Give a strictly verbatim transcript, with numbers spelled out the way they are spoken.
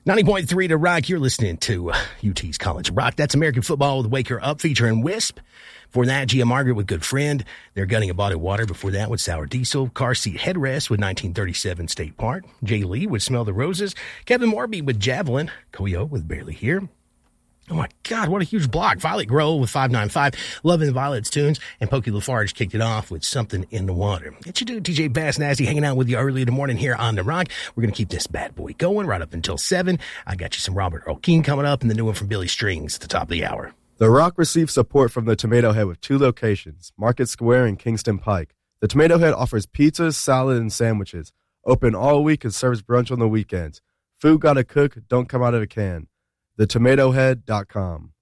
ninety point three to Rock. You're listening to U T's College Rock. That's American Football with Wake Her Up featuring Wisp. Before that, Gia Margaret with Good Friend. They're Gunning a Bottle of Water. Before that, with Sour Diesel. Car Seat Headrest with nineteen thirty-seven State Park. Jay Lee with Smell the Roses. Kevin Morby with Javelin. Koyo with Barely Here. Oh, my God, what a huge block. Violet Grohl with five nine five. Loving the Violet's tunes. And Pokey Lafarge kicked it off with Something in the Water. It's your dude, T J Bass Nasty, hanging out with you early in the morning here on The Rock. We're going to keep this bad boy going right up until seven. I got you some Robert Earl King coming up and the new one from Billy Strings at the top of the hour. The Rock receives support from the Tomato Head with two locations, Market Square and Kingston Pike. The Tomato Head offers pizzas, salad, and sandwiches. Open all week and serves brunch on the weekends. Food gotta cook, don't come out of a can. the tomato head dot com.